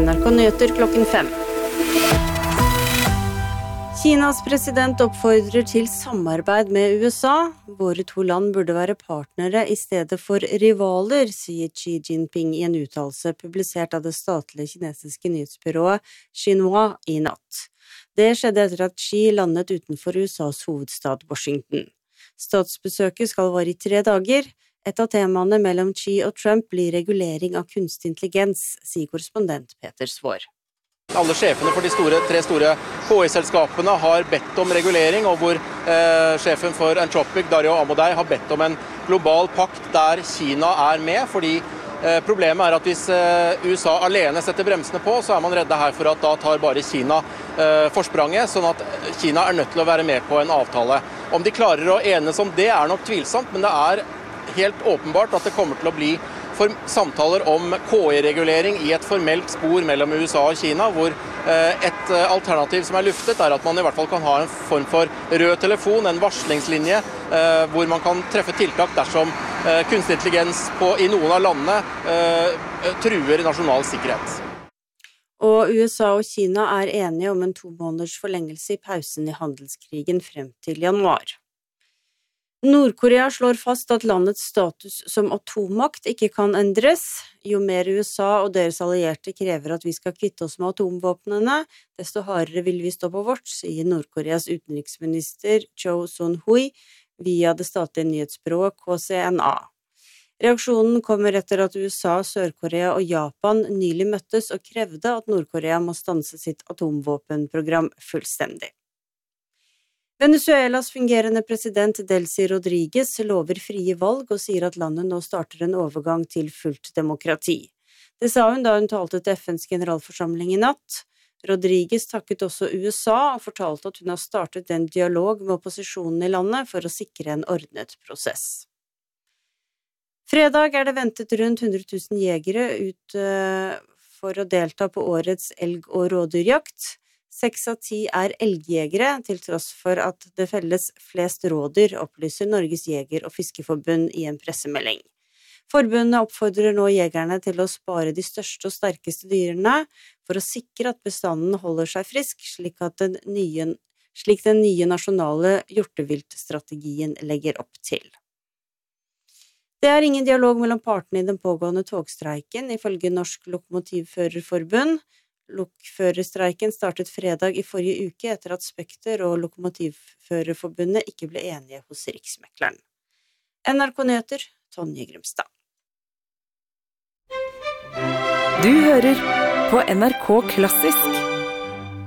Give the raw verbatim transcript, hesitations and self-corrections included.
N R K Nyheter klokken fem. Kinas president oppfordrer til samarbeid med U S A. Våre to land burde være partnere i stedet for rivaler, sier Xi Jinping i en uttalelse publisert av det statlige kinesiske nyhetsbyrået Xinhua i natt. Det skjedde etter at Xi landet utenfor U S A's hovedstad Washington. Statsbesøket skal vare i tre dager. Et av temaene mellom Xi og Trump blir regulering av kunstig intelligens, sier korrespondent Peter Svår. Alle sjefene for de store, tre store K I-selskapene har bedt om regulering, og hvor eh, sjefen for Anthropic, Dario Amodei, har bedt om en global pakt der Kina er med, fordi eh, problemet er at hvis eh, U S A alene setter bremsene på, så er man redde her for at da tar bare Kina eh, forspranget, sånn at Kina er nødt til å være med på en avtale. Om de klarer å enes om det er nok tvilsomt, men det er helt åpenbart at det kommer til å bli for samtaler om K I-regulering i et formelt spor mellom U S A og Kina, hvor et alternativ som er luftet er at man i hvert fall kan ha en form for rød telefon, en varslingslinje, hvor man kan treffe tiltak dersom kunstig intelligens på, i noen av landene truer nasjonal sikkerhet. Og U S A og Kina er enige om en to måneders forlengelse i pausen i handelskrigen frem til januar. Nord-Korea slår fast at landets status som atommakt ikke kan endres. Jo mer U S A og deres allierte krever at vi skal kvitte oss med atomvåpnene, desto hardere vil vi stå på vårt, sier Nord-Koreas utenriksminister Cho Son-hui via det statlige nyhetsbyrået K C N A. Reaksjonen kommer etter at U S A, Sør-Korea og Japan nylig møttes og krevde at Nord-Korea må stanse sitt atomvåpenprogram fullstendig. Venezuelas fungerende president Delcy Rodriguez lover frie valg og sier at landet nå starter en overgang til fullt demokrati. Det sa hun da hun talte til F N's generalforsamling i natt. Rodriguez takket også U S A og fortalte at hun har startet en dialog med opposisjonen i landet for å sikre en ordnet prosess. Fredag er det ventet rundt hundre tusen jegere ut for å delta på årets elg- og rådyrjakt. Seks av ti er elgjegere, til tross for at det felles flest rådyr, opplyser Norges Jeger- og Fiskeforbund i en pressemelding. Forbundet oppfordrer nå jegerne til å spare de største og sterkeste dyrene for å sikre at bestanden holder seg frisk, slik, at den nye, slik den nye nasjonale hjorteviltstrategien legger opp til. Det er ingen dialog mellom partene i den pågående togstreiken, ifølge Norsk Lokomotivførerforbund. Lokførerstreiken startet fredag i forrige uke etter at Spekter og Lokomotivførerforbundet ikke ble enige hos Riksmekleren. N R K Nyheter, Tonje Grimstad. Du hører på N R K Klassisk.